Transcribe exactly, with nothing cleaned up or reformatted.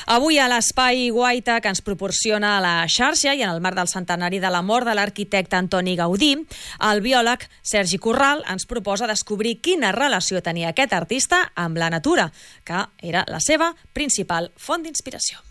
Avui a l'Espai Guaita que ens proporciona la xarxa i en el marc del centenari de la mort de l'arquitecte Antoni Gaudí, el biòleg Sergi Corral ens proposa descobrir quina relació tenia aquest artista amb la natura, que era la seva principal font d'inspiració.